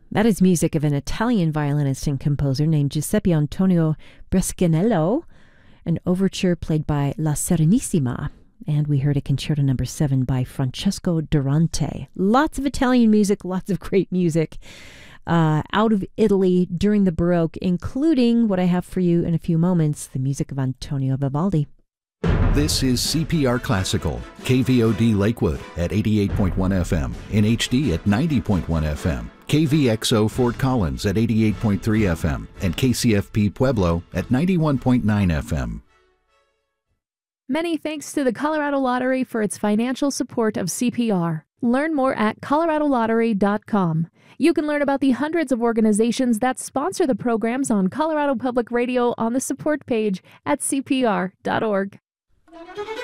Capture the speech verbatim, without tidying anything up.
That is music of an Italian violinist and composer named Giuseppe Antonio Brescanello, an overture played by La Serenissima. And we heard a concerto number seven by Francesco Durante. Lots of Italian music, lots of great music uh, out of Italy during the Baroque, including what I have for you in a few moments, the music of Antonio Vivaldi. This is C P R Classical, K V O D Lakewood at eighty-eight point one F M, in H D at ninety point one F M, K V X O Fort Collins at eighty-eight point three F M, and K C F P Pueblo at ninety-one point nine F M. Many thanks to the Colorado Lottery for its financial support of C P R. Learn more at colorado lottery dot com. You can learn about the hundreds of organizations that sponsor the programs on Colorado Public Radio on the support page at C P R dot org.